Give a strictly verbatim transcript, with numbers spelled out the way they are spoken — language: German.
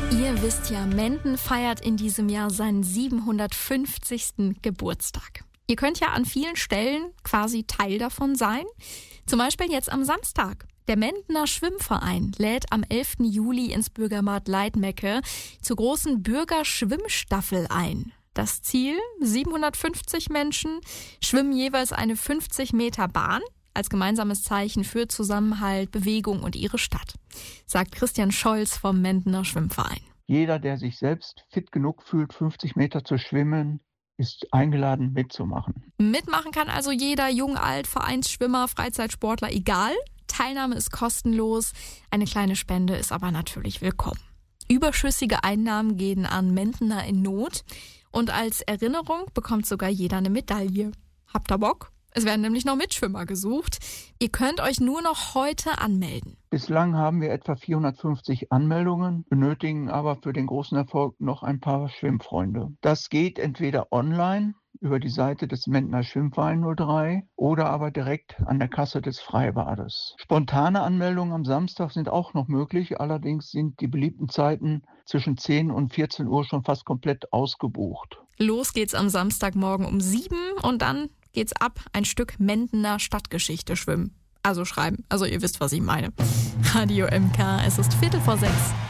Ihr wisst ja, Menden feiert in diesem Jahr seinen siebenhundertfünfzigsten Geburtstag. Ihr könnt ja an vielen Stellen quasi Teil davon sein. Zum Beispiel jetzt am Samstag. Der Mendener Schwimmverein lädt am elften Juli ins Bürgerbad Leitmecke zur großen Bürgerschwimmstaffel ein. Das Ziel, siebenhundertfünfzig Menschen schwimmen jeweils eine fünfzig Meter Bahn als gemeinsames Zeichen für Zusammenhalt, Bewegung und ihre Stadt, sagt Christian Scholz vom Mendener Schwimmverein. Jeder, der sich selbst fit genug fühlt, fünfzig Meter zu schwimmen, ist eingeladen mitzumachen. Mitmachen kann also jeder, jung, alt, Vereinsschwimmer, Freizeitsportler, egal. Teilnahme ist kostenlos, eine kleine Spende ist aber natürlich willkommen. Überschüssige Einnahmen gehen an Mendener in Not und als Erinnerung bekommt sogar jeder eine Medaille. Habt ihr Bock? Es werden nämlich noch Mitschwimmer gesucht. Ihr könnt euch nur noch heute anmelden. Bislang haben wir etwa vierhundertfünfzig Anmeldungen, benötigen aber für den großen Erfolg noch ein paar Schwimmfreunde. Das geht entweder online über die Seite des Mendener Schwimmverein null drei oder aber direkt an der Kasse des Freibades. Spontane Anmeldungen am Samstag sind auch noch möglich, allerdings sind die beliebten Zeiten zwischen zehn und vierzehn Uhr schon fast komplett ausgebucht. Los geht's am Samstagmorgen um sieben und dann geht's ab, ein Stück Mendener Stadtgeschichte schwimmen. Also schreiben, also ihr wisst, was ich meine. Radio M K, es ist Viertel vor sechs.